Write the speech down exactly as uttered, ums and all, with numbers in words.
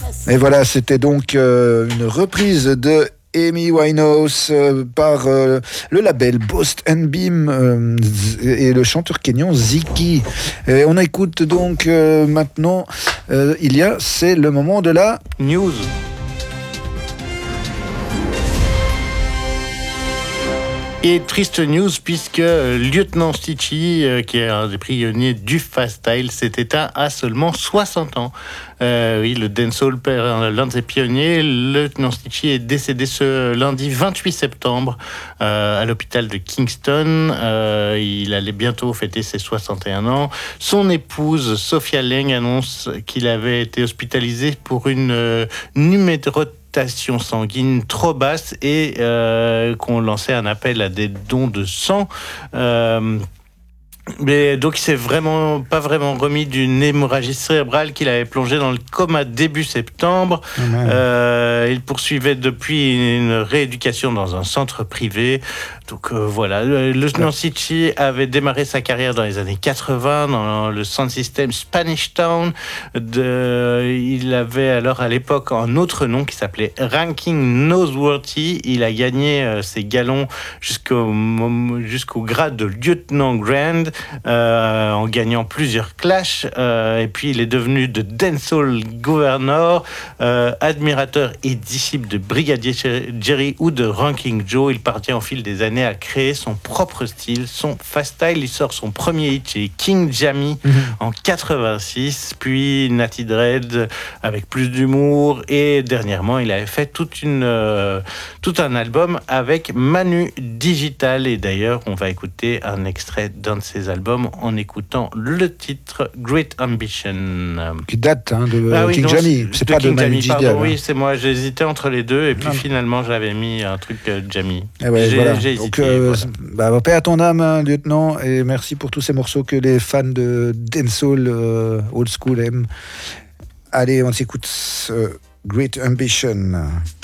Et voilà, c'était donc euh, une reprise de Amy Winehouse euh, par euh, le label Bost and Beam euh, et le chanteur kényan Ziki. Et on écoute donc euh, maintenant, euh, il y a, c'est le moment de la news. Et triste news puisque Lieutenant Stitchie, euh, qui est un des pionniers du fast style, s'est éteint à seulement soixante ans. Euh, oui, le dancehall perd l'un de ses pionniers. Le Lieutenant Stitchie est décédé ce lundi vingt-huit septembre euh, à l'hôpital de Kingston. Euh, il allait bientôt fêter ses soixante et un ans. Son épouse, Sophia Lang, annonce qu'il avait été hospitalisé pour une euh, numérotation sanguine trop basse et euh, qu'on lançait un appel à des dons de sang. Euh, mais donc il s'est vraiment pas vraiment remis d'une hémorragie cérébrale qu'il avait plongé dans le coma début septembre. Mmh. Euh, il poursuivait depuis une rééducation dans un centre privé. Donc euh, voilà, le Lieutenant Stitchie avait démarré sa carrière dans les années quatre-vingts dans le sound system Spanish Town. De, il avait alors à l'époque un autre nom qui s'appelait Ranking Noseworthy. Il a gagné euh, ses galons jusqu'au, jusqu'au grade de lieutenant grand euh, en gagnant plusieurs clashs. Euh, et puis il est devenu de Dancehall Governor, euh, admirateur et disciple de Brigadier Jerry ou de Ranking Joe. Il parvient au fil des années à créer son propre style, son fast style. Il sort son premier hit chez King Jammy mmh. en quatre-vingt-six, puis Natty Dread avec plus d'humour, et dernièrement il avait fait toute une, euh, tout un album avec Manu Digital. Et d'ailleurs on va écouter un extrait d'un de ses albums en écoutant le titre Great Ambition, qui date hein, de ah, oui, King non, Jammy. C'est de pas King de Manu Digital. Pardon, hein. Oui, c'est moi. J'hésitais entre les deux et puis non. finalement j'avais mis un truc euh, Jammy. Eh ouais, j'ai, voilà. j'ai Donc, euh, voilà. bah, paix à ton âme, hein, lieutenant, et merci pour tous ces morceaux que les fans de dancehall euh, old school aiment. Allez, on s'écoute euh, Great Ambition.